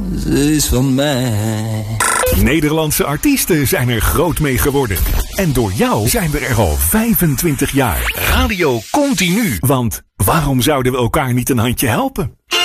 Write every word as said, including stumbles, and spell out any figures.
Ze is van mij. Nederlandse artiesten zijn er groot mee geworden. En door jou zijn we er al vijfentwintig jaar. Radio Continu. Want waarom zouden we elkaar niet een handje helpen?